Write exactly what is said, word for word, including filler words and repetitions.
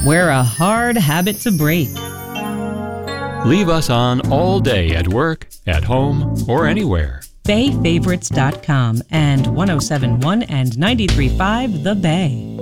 We're a hard habit to break. Leave us on all day at work, at home, or anywhere. Bay Favorites dot com and ten seventy-one and ninety-three point five The Bay.